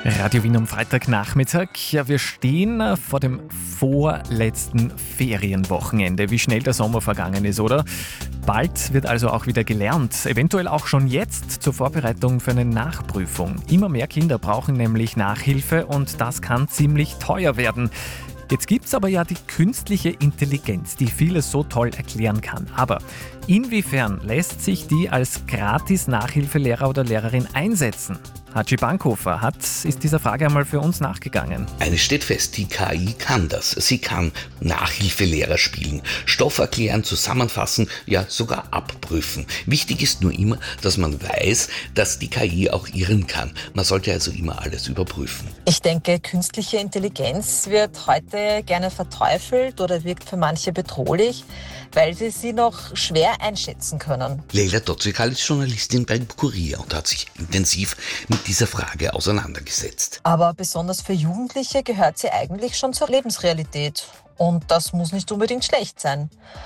Radio Wien am Freitagnachmittag. Ja, wir stehen vor dem vorletzten Ferienwochenende. Wie schnell der Sommer vergangen ist, oder? Bald wird also auch wieder gelernt. Eventuell auch schon jetzt zur Vorbereitung für eine Nachprüfung. Immer mehr Kinder brauchen nämlich Nachhilfe und das kann ziemlich teuer werden. Jetzt gibt's aber ja die künstliche Intelligenz, die vieles so toll erklären kann. Aber inwiefern lässt sich die als Gratis-Nachhilfelehrer oder Lehrerin einsetzen? Hatschi Bankhofer ist dieser Frage einmal für uns nachgegangen. Eines steht fest, die KI kann das. Sie kann Nachhilfelehrer spielen, Stoff erklären, zusammenfassen, ja sogar abprüfen. Wichtig ist nur immer, dass man weiß, dass die KI auch irren kann. Man sollte also immer alles überprüfen. Ich denke, künstliche Intelligenz wird heute gerne verteufelt oder wirkt für manche bedrohlich, weil sie noch schwer einschätzen können. Leila Dotzekal ist Journalistin beim Kurier und hat sich intensiv mit dieser Frage auseinandergesetzt. Aber besonders für Jugendliche gehört sie eigentlich schon zur Lebensrealität. Und das muss nicht unbedingt schlecht sein.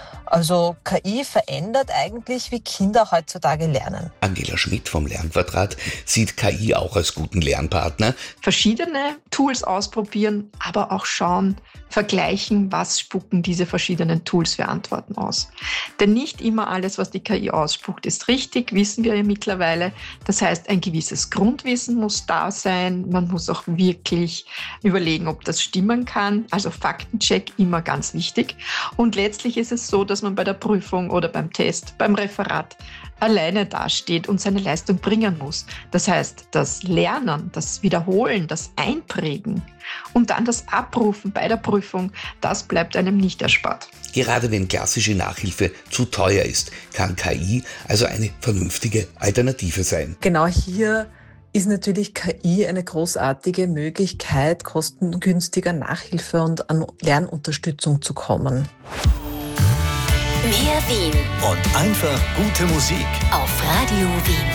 Also KI verändert eigentlich, wie Kinder heutzutage lernen. Angela Schmidt vom Lernquadrat sieht KI auch als guten Lernpartner. Verschiedene Tools ausprobieren, aber auch schauen, vergleichen, was spucken diese verschiedenen Tools für Antworten aus. Denn nicht immer alles, was die KI ausspuckt, ist richtig, wissen wir ja mittlerweile. Das heißt, ein gewisses Grundwissen muss da sein. Man muss auch wirklich überlegen, ob das stimmen kann. Also Faktencheck immer ganz wichtig. Und letztlich ist es so, dass man bei der Prüfung oder beim Test, beim Referat alleine dasteht und seine Leistung bringen muss. Das heißt, das Lernen, das Wiederholen, das Einprägen und dann das Abrufen bei der Prüfung, das bleibt einem nicht erspart. Gerade wenn klassische Nachhilfe zu teuer ist, kann KI also eine vernünftige Alternative sein. Genau hier ist natürlich KI eine großartige Möglichkeit, kostengünstiger Nachhilfe und an Lernunterstützung zu kommen. Mehr Wien und einfach gute Musik auf Radio Wien.